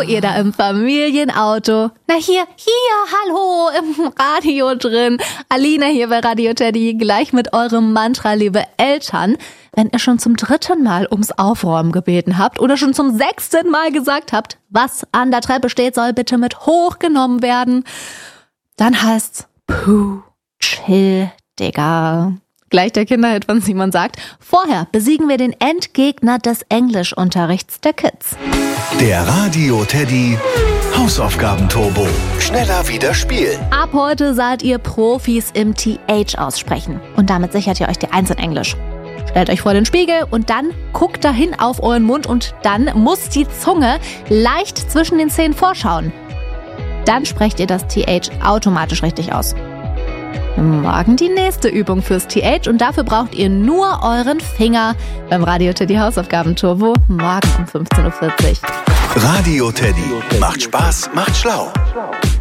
ihr da im Familienauto. Na hier, hallo, im Radio drin. Alina hier bei Radio Teddy, gleich mit eurem Mantra, liebe Eltern. Wenn ihr schon zum 3. Mal ums Aufräumen gebeten habt oder schon zum 6. Mal gesagt habt, was an der Treppe steht, soll bitte mit hochgenommen werden, dann heißt's, puh, chill, Digga. Gleich der Kinderhit von Simon sagt, vorher besiegen wir den Endgegner des Englischunterrichts der Kids. Der Radio Teddy Hausaufgaben-Turbo. Schneller wieder spielen. Ab heute seid ihr Profis im TH aussprechen. Und damit sichert ihr euch die 1 in Englisch. Stellt euch vor den Spiegel und dann guckt dahin auf euren Mund und dann muss die Zunge leicht zwischen den Zähnen vorschauen. Dann sprecht ihr das TH automatisch richtig aus. Morgen die nächste Übung fürs TH und dafür braucht ihr nur euren Finger beim Radio Teddy Hausaufgaben-Turbo morgen um 15.40 Uhr. Radio Teddy. Macht Spaß, macht schlau.